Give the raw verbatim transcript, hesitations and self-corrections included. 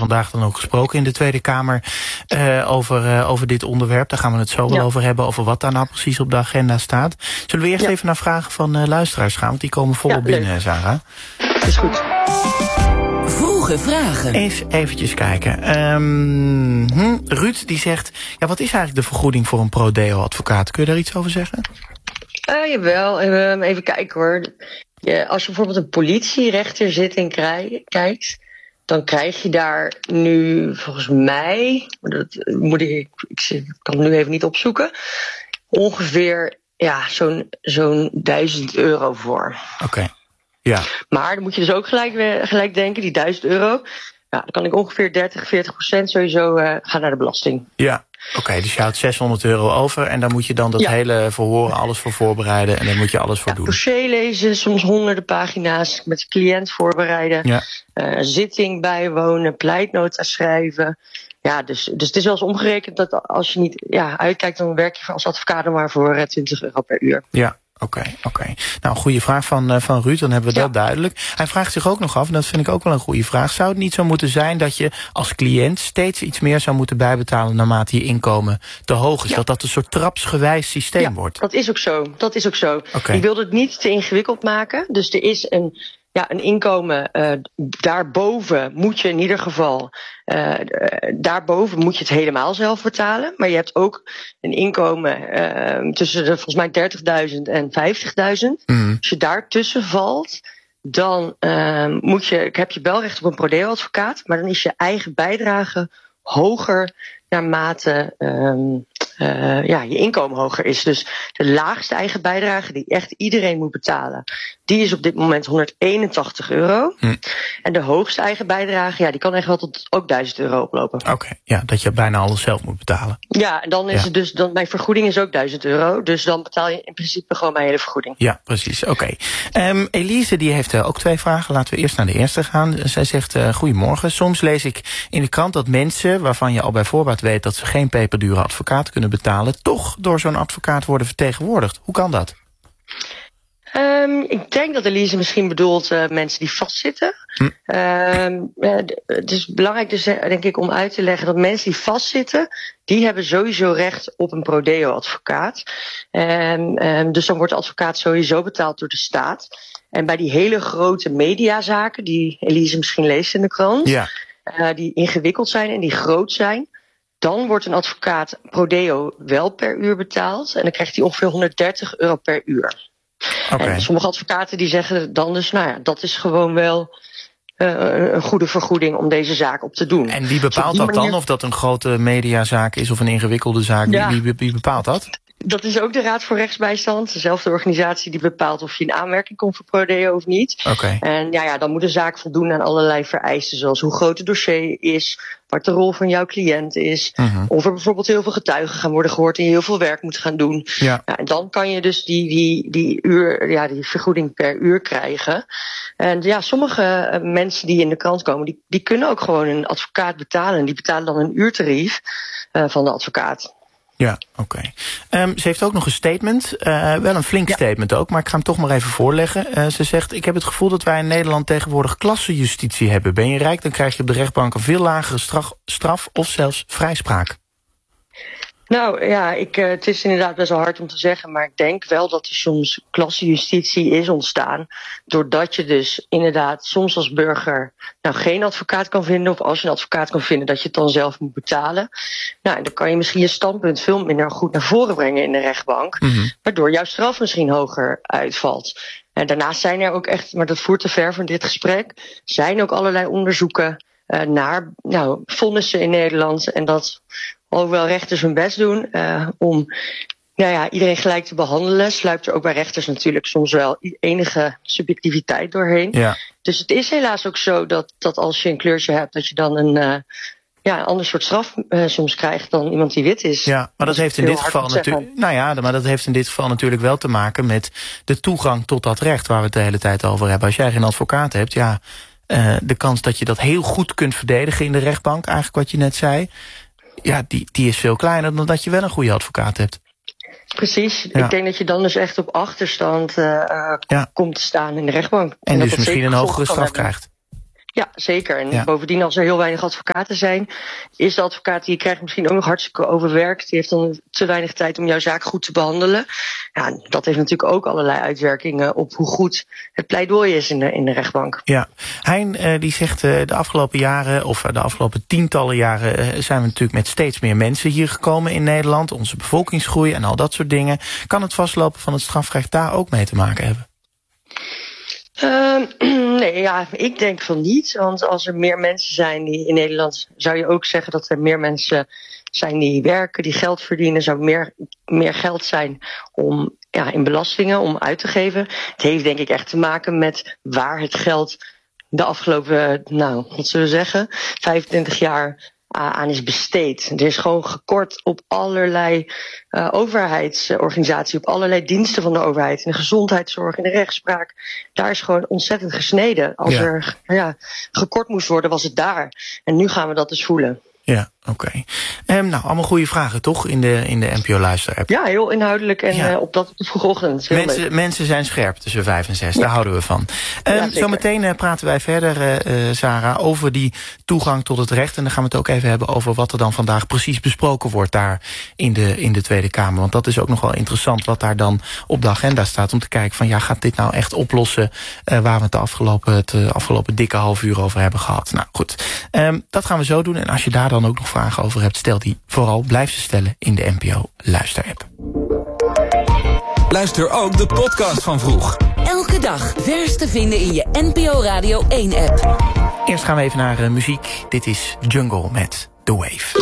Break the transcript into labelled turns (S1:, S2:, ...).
S1: vandaag dan ook gesproken in de Tweede Kamer uh, over, uh, over dit onderwerp. Daar gaan we het zo wel ja. over hebben, over wat daar nou precies op de agenda staat. Zullen we eerst ja. even naar vragen van uh, luisteraars gaan, want die komen volop ja, binnen, Sarah.
S2: Dat is goed.
S3: Vroege vragen.
S1: Eens eventjes kijken. Um, hm, Ruud die zegt, ja, wat is eigenlijk de vergoeding voor een pro-deo-advocaat? Kun je daar iets over zeggen?
S2: Uh, jawel, uh, even kijken hoor. Ja, als je bijvoorbeeld een politierechter zit en krij- kijkt, dan krijg je daar nu volgens mij, dat moet ik, ik kan het nu even niet opzoeken, ongeveer ja, zo'n, zo'n duizend euro voor.
S1: Oké, okay. ja.
S2: Maar dan moet je dus ook gelijk, gelijk denken, die duizend euro, ja, dan kan ik ongeveer dertig, veertig procent sowieso uh, gaan naar de belasting.
S1: Ja. Oké, okay, dus je houdt zeshonderd euro over en daar moet je dan dat ja. hele verhoor alles voor voorbereiden en daar moet je alles voor ja, doen.
S2: Dossier lezen, soms honderden pagina's, met de cliënt voorbereiden, ja. uh, zitting bijwonen, pleitnota schrijven. Ja, dus, dus het is wel eens omgerekend dat als je niet ja, uitkijkt, dan werk je als advocaat maar voor twintig euro per uur.
S1: Ja. Oké, okay, oké. Okay. Nou, een goede vraag van, uh, van Ruud, dan hebben we ja. dat duidelijk. Hij vraagt zich ook nog af, en dat vind ik ook wel een goede vraag, zou het niet zo moeten zijn dat je als cliënt steeds iets meer zou moeten bijbetalen naarmate je inkomen te hoog is? Ja. Dat dat een soort trapsgewijs systeem
S2: ja,
S1: wordt?
S2: Dat is ook zo, dat is ook zo. Okay. Ik wilde het niet te ingewikkeld maken, dus er is een... Ja, een inkomen, uh, daarboven moet je in ieder geval, uh, daarboven moet je het helemaal zelf betalen. Maar je hebt ook een inkomen uh, tussen de, volgens mij dertigduizend en vijftigduizend. Mm. Als je daartussen valt, dan uh, moet je, heb je wel recht op een pro-deo-advocaat, maar dan is je eigen bijdrage hoger naarmate um, uh, ja, je inkomen hoger is. Dus de laagste eigen bijdrage die echt iedereen moet betalen, die is op dit moment honderdeenentachtig euro. Hm. En de hoogste eigen bijdrage, ja, die kan echt wel tot ook duizend euro oplopen.
S1: Oké, okay, ja, dat je bijna alles zelf moet betalen.
S2: Ja, en dan is ja. het dus, dan, mijn vergoeding is ook duizend euro. Dus dan betaal je in principe gewoon mijn hele vergoeding.
S1: Ja, precies. Oké. Okay. Um, Elise, die heeft uh, ook twee vragen. Laten we eerst naar de eerste gaan. Zij zegt, uh, goedemorgen. Soms lees ik in de krant dat mensen, waarvan je al bij voorbaat weet dat ze geen peperdure advocaat kunnen betalen, toch door zo'n advocaat worden vertegenwoordigd. Hoe kan dat?
S2: Um, ik denk dat Elise misschien bedoelt uh, mensen die vastzitten. Hm. Um, uh, het is belangrijk dus, denk ik, om uit te leggen dat mensen die vastzitten, die hebben sowieso recht op een pro-deo-advocaat. Um, um, dus dan wordt de advocaat sowieso betaald door de staat. En bij die hele grote mediazaken, die Elise misschien leest in de krant, ja. uh, die ingewikkeld zijn en die groot zijn, dan wordt een advocaat pro-deo wel per uur betaald. En dan krijgt hij ongeveer honderddertig euro per uur. Okay. En sommige advocaten die zeggen dan dus, nou ja, dat is gewoon wel uh, een goede vergoeding om deze zaak op te doen.
S1: En wie bepaalt dat manier... dan? Of dat een grote mediazaak is of een ingewikkelde zaak? Ja. Wie, wie, wie bepaalt dat?
S2: Dat is ook de Raad voor Rechtsbijstand. Dezelfde organisatie die bepaalt of je in aanmerking komt voor pro-deo of niet.
S1: Okay.
S2: En ja, ja, dan moet de zaak voldoen aan allerlei vereisten, zoals hoe groot het dossier is, wat de rol van jouw cliënt is, uh-huh. of er bijvoorbeeld heel veel getuigen gaan worden gehoord en je heel veel werk moet gaan doen.
S1: Ja.
S2: Ja, en dan kan je dus die, die, die, uur, ja, die vergoeding per uur krijgen. En ja, sommige uh, mensen die in de krant komen, die, die kunnen ook gewoon een advocaat betalen. En die betalen dan een uurtarief uh, van de advocaat.
S1: Ja, oké. Okay. Um, ze heeft ook nog een statement. Uh, wel een flink ja. statement ook, maar ik ga hem toch maar even voorleggen. Uh, ze zegt, ik heb het gevoel dat wij in Nederland tegenwoordig klassenjustitie hebben. Ben je rijk, dan krijg je op de rechtbank een veel lagere straf, straf of zelfs vrijspraak.
S2: Nou ja, ik, uh, het is inderdaad best wel hard om te zeggen, maar ik denk wel dat er soms klassenjustitie is ontstaan, doordat je dus inderdaad soms als burger nou geen advocaat kan vinden, of als je een advocaat kan vinden, dat je het dan zelf moet betalen. Nou, en dan kan je misschien je standpunt veel minder goed naar voren brengen in de rechtbank, mm-hmm. waardoor jouw straf misschien hoger uitvalt. En daarnaast zijn er ook echt, maar dat voert te ver van dit gesprek, zijn ook allerlei onderzoeken uh, naar nou, vonnissen in Nederland en dat hoewel rechters hun best doen uh, om nou ja, iedereen gelijk te behandelen, sluipt er ook bij rechters natuurlijk soms wel enige subjectiviteit doorheen.
S1: Ja.
S2: Dus het is helaas ook zo dat, dat als je een kleurtje hebt, dat je dan een, uh, ja, een ander soort straf uh, soms krijgt dan iemand die wit is.
S1: Ja, maar dat, dat heeft in dit geval natuurlijk. Nou ja, maar dat heeft in dit geval natuurlijk wel te maken met de toegang tot dat recht waar we het de hele tijd over hebben. Als jij geen advocaat hebt, ja, uh, de kans dat je dat heel goed kunt verdedigen in de rechtbank, eigenlijk wat je net zei, ja, die, die is veel kleiner dan dat je wel een goede advocaat hebt.
S2: Precies. Ja. Ik denk dat je dan dus echt op achterstand uh, ja. komt te staan in de rechtbank.
S1: En, en dus misschien een hogere straf krijgt.
S2: Ja, zeker. En ja. bovendien, als er heel weinig advocaten zijn, is de advocaat die je krijgt misschien ook nog hartstikke overwerkt. Die heeft dan te weinig tijd om jouw zaak goed te behandelen. Ja, dat heeft natuurlijk ook allerlei uitwerkingen op hoe goed het pleidooi is in de, in de rechtbank.
S1: Ja, Hein uh, die zegt uh, de afgelopen jaren, of de afgelopen tientallen jaren, uh, zijn we natuurlijk met steeds meer mensen hier gekomen in Nederland. Onze bevolkingsgroei en al dat soort dingen. Kan het vastlopen van het strafrecht daar ook mee te maken hebben?
S2: Uh, nee, ja, ik denk van niet. Want als er meer mensen zijn die in Nederland, zou je ook zeggen dat er meer mensen zijn die werken, die geld verdienen. Zou meer, meer geld zijn om, ja, in belastingen om uit te geven. Het heeft denk ik echt te maken met waar het geld de afgelopen, nou, wat zullen we zeggen, vijfentwintig jaar aan is besteed. Er is gewoon gekort op allerlei uh, overheidsorganisaties, op allerlei diensten van de overheid. In de gezondheidszorg, in de rechtspraak. Daar is gewoon ontzettend gesneden. Als ja. er ja, gekort moest worden, was het daar. En nu gaan we dat dus voelen.
S1: Ja, oké. Okay. Um, nou, allemaal goede vragen, toch? In de, in de N P O Luister-app.
S2: Ja, heel inhoudelijk en ja. uh, op dat op de vroege ochtend.
S1: Mensen, mensen zijn scherp tussen vijf en zes, ja. daar houden we van. Um, ja, zometeen uh, praten wij verder, uh, Sarah, over die toegang tot het recht. En dan gaan we het ook even hebben over wat er dan vandaag precies besproken wordt daar in de, in de Tweede Kamer. Want dat is ook nog wel interessant wat daar dan op de agenda staat. Om te kijken van, ja, gaat dit nou echt oplossen uh, waar we het de afgelopen, het uh, afgelopen dikke half uur over hebben gehad. Nou, goed. Um, dat gaan we zo doen. En als je daar dan ook nog vragen over hebt, stel die vooral, blijf ze stellen in de N P O Luister-app.
S3: Luister ook de podcast van Vroeg. Elke dag vers te vinden in je N P O Radio één app.
S1: Eerst gaan we even naar uh, muziek. Dit is Jungle met The Wave.